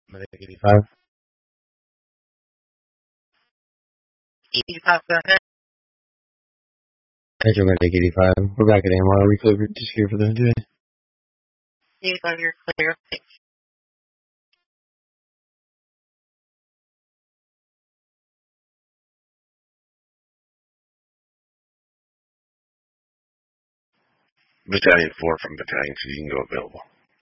Medic 85. 85, go ahead. Metro Medic 85. We're back at AMR. Are we clear just here for the day? 85, you're clear. Battalion 4 from Battalion 2, you can go available.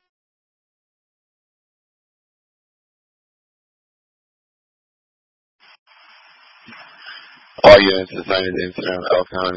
All units assigned to the incident of Elkhorn.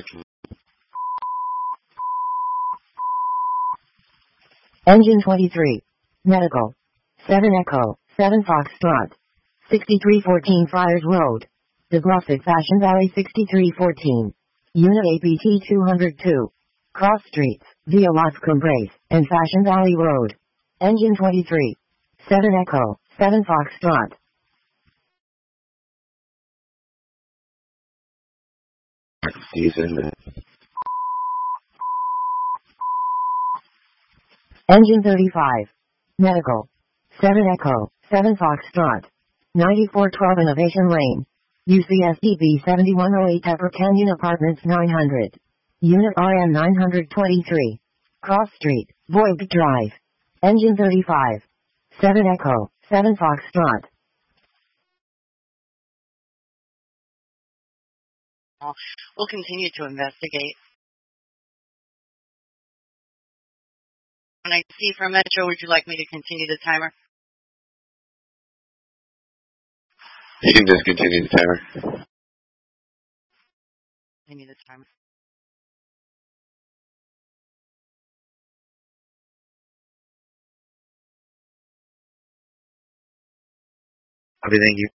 Engine 23. Medical. 7 Echo, 7 Foxtrot. 6314 Friars Road. DeGroffitt Fashion Valley 6314. Unit APT 202. Cross Streets, via Las Cumbres, and Fashion Valley Road. Engine 23. 7 Echo, 7 Foxtrot. Season. Engine 35. Medical. 7 Echo, 7 Foxtrot. 9412 Innovation Lane. UCSDB 7108 Upper Canyon Apartments 900. Unit RM 923. Cross Street, Boyd Drive. Engine 35. 7 Echo, 7 Foxtrot. We'll continue to investigate. When I see from Metro, would you like me to continue the timer? You can just continue the timer. Continue the timer. Okay, thank you.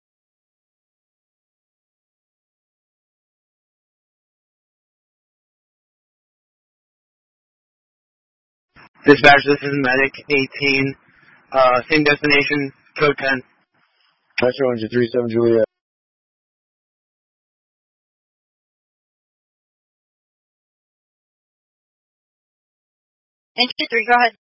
Dispatch, this is Medic 18. Same destination, code 10. Metro Engine 37 Juliet. Engine 3, go ahead.